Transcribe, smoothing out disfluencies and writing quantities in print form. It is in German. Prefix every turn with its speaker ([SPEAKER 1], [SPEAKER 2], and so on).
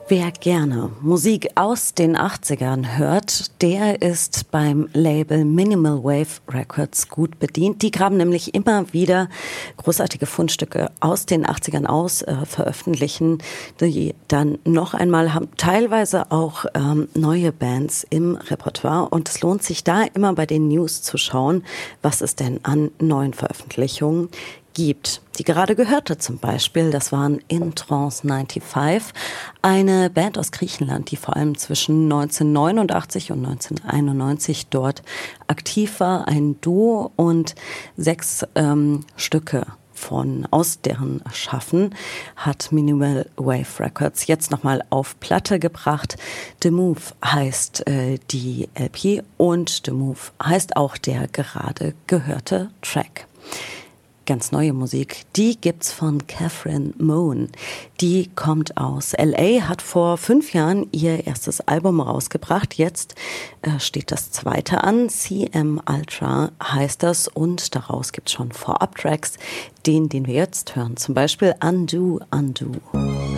[SPEAKER 1] Wer gerne Musik aus den 80ern hört, der ist beim Label Minimal Wave Records gut bedient. Die graben nämlich immer wieder großartige Fundstücke aus den 80ern aus, veröffentlichen die dann noch einmal, haben teilweise auch neue Bands im Repertoire. Und es lohnt sich da immer bei den News zu schauen, was es denn an neuen Veröffentlichungen gibt. Die gerade gehörte zum Beispiel, das waren In Trance 95, eine Band aus Griechenland, die vor allem zwischen 1989 und 1991 dort aktiv war, ein Duo und 6 Stücke aus deren Schaffen hat Minimal Wave Records jetzt nochmal auf Platte gebracht. The Move heißt die LP und The Move heißt auch der gerade gehörte Track. Ganz neue Musik, die gibt's von Catherine Moon. Die kommt aus L.A., hat vor 5 Jahren ihr erstes Album rausgebracht. Jetzt steht das zweite an. CM Ultra heißt das und daraus gibt's schon Vorab-Tracks, den wir jetzt hören. Zum Beispiel Undo, Undo.